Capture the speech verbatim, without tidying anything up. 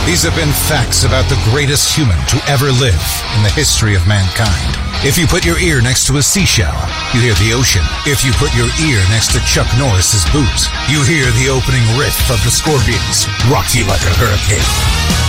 These have been facts about the greatest human to ever live in the history of mankind. If you put your ear next to a seashell, you hear the ocean. If you put your ear next to Chuck Norris's boot, you hear the opening riff of the Scorpions rock you like a hurricane.